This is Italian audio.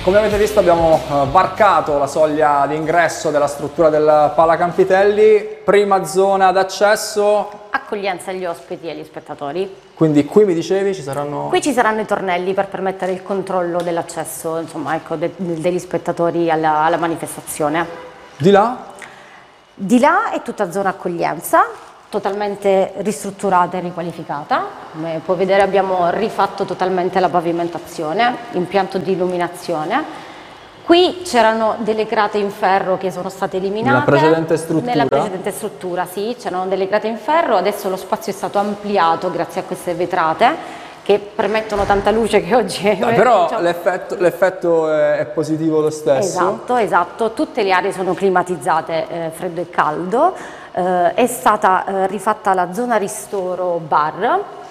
Come avete visto abbiamo varcato la soglia di ingresso della struttura del Pala Campitelli, prima zona d'accesso, Accoglienza agli ospiti e agli spettatori. quindi qui mi dicevi ci saranno... Qui ci saranno i tornelli per permettere il controllo dell'accesso, insomma, ecco, degli spettatori alla manifestazione. Di là? Di là è tutta zona accoglienza, totalmente ristrutturata e riqualificata. Come puoi vedere abbiamo rifatto totalmente la pavimentazione, impianto di illuminazione. Qui c'erano delle crate in ferro che sono state eliminate. Nella precedente struttura? Nella precedente struttura, sì, c'erano delle crate in ferro, adesso lo spazio è stato ampliato grazie a queste vetrate che permettono tanta luce che oggi è... Però l'effetto è positivo lo stesso? Esatto, tutte le aree sono climatizzate, freddo e caldo, è stata rifatta la zona ristoro bar,